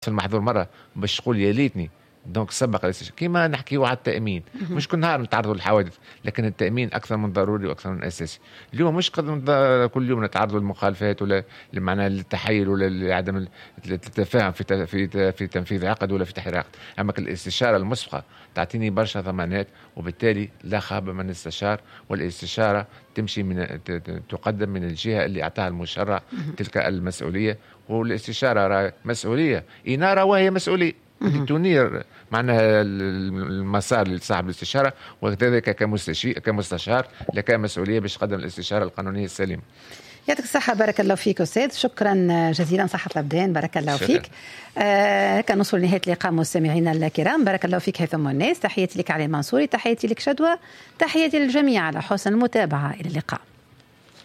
في المحظور مرة باش تقول يا ليتني دونك سبق الاستشارة. كيما نحكيو على التأمين، مش كل نهار نتعرضوا للحوادث، لكن التأمين أكثر من ضروري وأكثر من أساسي. اليوم مش كل يوم نتعرضوا للمخالفات ولا معناها للتحايل ولا لعدم التفاهم في تنفيذ عقد ولا في تحرير عقد. أما الاستشارة المسبقة تعطيني برشا ضمانات، وبالتالي لا خاب من استشار، والاستشارة تمشي تقدم من الجهة اللي أعطاها المشرع تلك المسؤولية. والاستشارة مسؤولية إنارة وهي مسؤولية تنير معناها المسار لصاحب الاستشارة، وكذلك كمستشار لك مسؤولية باش تقدم الاستشارة القانونية السليمة. يعطيك الصحة. بارك الله فيك أستاذ، شكرا جزيلا. صحة الأبدان. بارك الله فيك. كان نوصل لنهاية اللقاء مستمعينا الكرام. بارك الله فيك هيثم الناس. تحياتي لك علي منصوري، تحياتي لك شدوى، تحياتي للجميع على حسن المتابعة. إلى اللقاء.